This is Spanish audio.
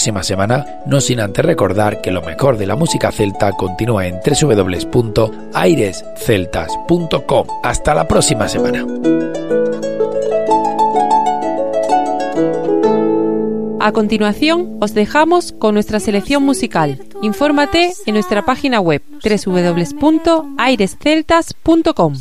próxima semana, no sin antes recordar que lo mejor de la música celta continúa en www.airesceltas.com. Hasta la próxima semana. A continuación, os dejamos con nuestra selección musical. Infórmate en nuestra página web www.airesceltas.com.